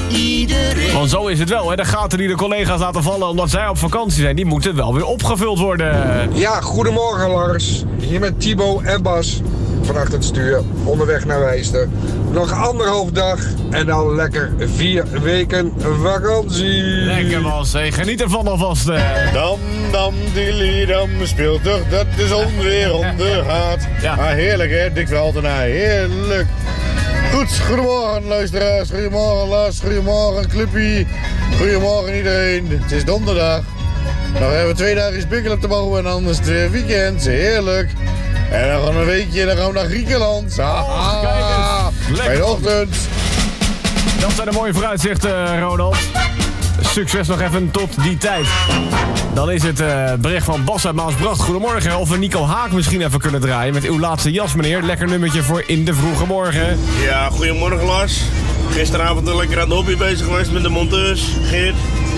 iedereen. Want zo is het wel, hè. De gaten die de collega's laten vallen omdat zij op vakantie zijn, die moeten wel weer opgevuld worden. Ja, goedemorgen Lars. Hier met Thibaut en Bas. Vannacht het stuur, onderweg naar Wijster. Nog 1,5 dag en dan lekker 4 weken vakantie. Lekker was, hè. Geniet ervan alvast. Dam, dam, dam, speelt toch dat de zon weer ondergaat. Ja. Ah, heerlijk hè, Dick Veltenaar, heerlijk. Goed, goedemorgen luisteraars, goedemorgen Lars, goedemorgen Clubpie, goedemorgen iedereen. Het is donderdag. Nog hebben we 2 dagen spikkel op te bouwen en dan is het weer weekend, heerlijk. En dan gaan we een weekje en dan gaan we naar Griekenland. Kijk eens. Bij de ochtend. Dat zijn de mooie vooruitzichten, Ronald. Succes nog even tot die tijd. Dan is het bericht van Bas uit Maasbracht. Goedemorgen. Of we Nico Haak misschien even kunnen draaien met uw laatste jas, meneer. Lekker nummertje voor in de vroege morgen. Ja, goedemorgen Lars. Gisteravond lekker aan de hobby bezig geweest met de monteurs, Geert.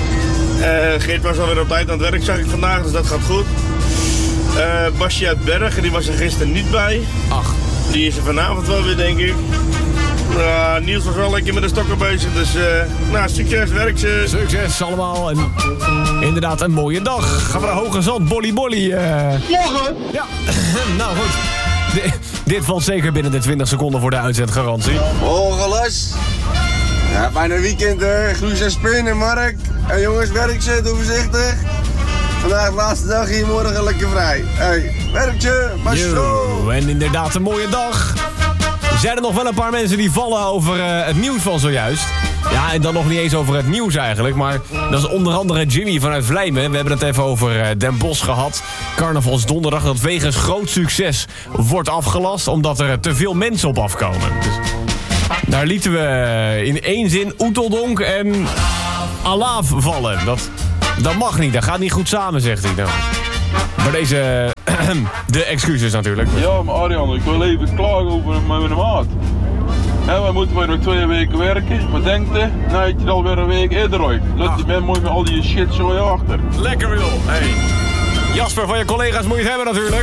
Geert was alweer op tijd aan het werk, zag ik vandaag, dus dat gaat goed. Basje uit Bergen, die was er gisteren niet bij. Ach. Die is er vanavond wel weer, denk ik. Niels was wel lekker met de stokken bezig, dus succes, werk ze. Succes allemaal en inderdaad een mooie dag. Gaan we naar Hoge Zand, bolly. Morgen! Ja, nou goed. Dit valt zeker binnen de 20 seconden voor de uitzendgarantie. Morgen Lars. Ja, bijna weekend hè. Gloes en spin en Mark. En jongens, werk ze, doe voorzichtig. Vandaag de laatste dag hier, morgen lekker vrij. Hey, werkje, maar zo. En inderdaad een mooie dag. Zijn er nog wel een paar mensen die vallen over het nieuws van zojuist? Ja, en dan nog niet eens over het nieuws eigenlijk. Maar dat is onder andere Jimmy vanuit Vlijmen. We hebben het even over Den Bosch gehad. Carnavalsdonderdag dat wegens groot succes wordt afgelast. Omdat er te veel mensen op afkomen. Dus daar lieten we in één zin Oeteldonk en Alaaf vallen. Dat mag niet, dat gaat niet goed samen, zegt hij. Nou, maar deze... de excuses natuurlijk. Ja, maar Arjan, ik wil even klagen over mijn maat. We moeten maar nog 2 weken werken. Wat denkt u? Nou, heb je alweer een week eerder uit. Laat die man mooi met al die shit zo achter. Lekker wil. Hey. Jasper, van je collega's moet je het hebben natuurlijk.